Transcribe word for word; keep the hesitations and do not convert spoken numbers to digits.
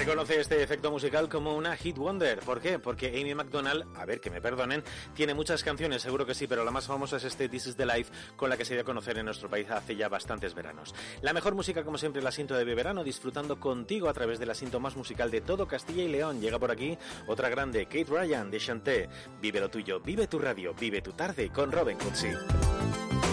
conoce este efecto musical como una hit wonder. ¿Por qué? Porque Amy Macdonald, a ver, que me perdonen, tiene muchas canciones, seguro que sí, pero la más famosa es este This is the Life, con la que se dio a conocer en nuestro país hace ya bastantes veranos. La mejor música, como siempre, la Sinto de verano, disfrutando contigo a través de la Sinto más musical de todo Castilla y León. Llega por aquí otra grande, Kate Ryan de Chanté. Vive lo tuyo, vive tu radio, vive tu tarde con Robin Cutsi.